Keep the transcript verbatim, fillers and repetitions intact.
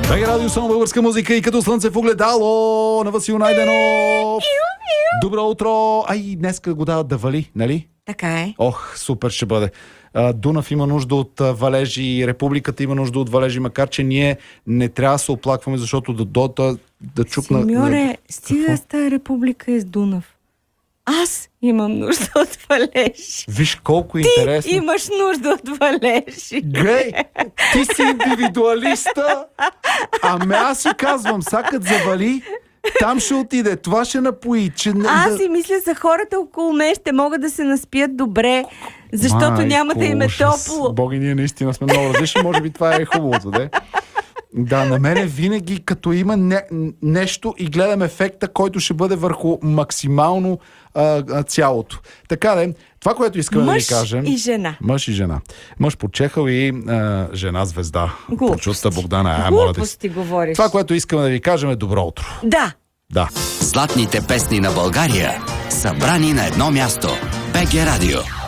БГ Радио, само българска музика и като слънце в огледало на Васил Найденов. Добро утро! Ай, днеска го дават да вали, нали? Така е. Ох, супер ще бъде. Дунав има нужда от валежи, Републиката има нужда от валежи, макар че ние не трябва да се оплакваме, защото да до да чукна... Симеоне, стига с тази република е с Дунав. Аз имам нужда от валежи. Виж колко Ти интересно. имаш нужда от валежи. Гей, ти си индивидуалиста, ами аз си казвам, сакът завали, там ще отиде, това ще напои. Че... Аз си мисля за хората около мен ще могат да се наспият добре, защото Майко, няма да им е ужас. топло. Боги, ние наистина сме много различни, може би това е хубавото, де? Да, на мене винаги като има не, нещо и гледам ефекта, който ще бъде върху максимално а, а, цялото. Така де, това, което искаме Мъж да ви кажем... и жена. Мъж и жена. Мъж почехал и а, жена звезда. Глупости. Прочуста Богдана. А, моля те Глупости говориш. Това, което искаме да ви кажем е добро утро. Да. Да. Златните песни на България, събрани на едно място. БГ Радио.